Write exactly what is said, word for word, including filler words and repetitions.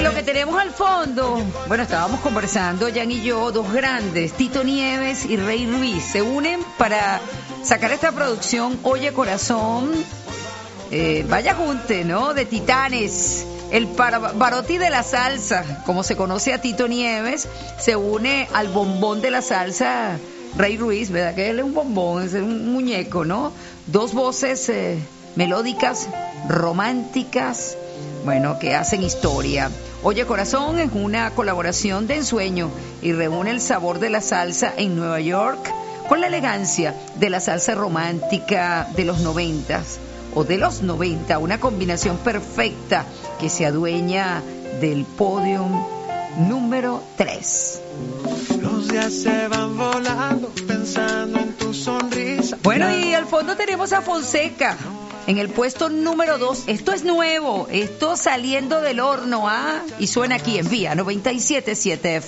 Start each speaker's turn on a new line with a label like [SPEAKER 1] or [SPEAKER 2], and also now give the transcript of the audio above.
[SPEAKER 1] lo que tenemos al fondo, bueno, estábamos conversando, Jan y yo, dos grandes, Tito Nieves y Rey Ruiz, se unen para sacar esta producción Oye Corazón, eh, vaya junte, ¿no? De titanes. El Pavarotti de la salsa, como se conoce a Tito Nieves, se une al bombón de la salsa, Rey Ruiz, ¿verdad? Que él es un bombón, es un muñeco, ¿no? Dos voces eh, melódicas, románticas, bueno, que hacen historia. Oye Corazón es una colaboración de ensueño y reúne el sabor de la salsa en Nueva York con la elegancia de la salsa romántica de los noventas o de los noventa, una combinación perfecta que se adueña del podium número tres.
[SPEAKER 2] Los días se van volando pensando en tu sonrisa.
[SPEAKER 1] Bueno, y al fondo tenemos a Fonseca en el puesto número dos. Esto es nuevo, esto saliendo del horno, ¿ah? Y suena aquí en Vía noventa y siete punto siete F.